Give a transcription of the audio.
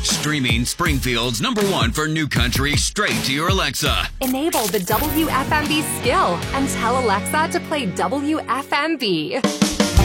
Streaming Springfield's #1 for new country straight to your Alexa. Enable the WFMB skill and tell Alexa to play WFMB.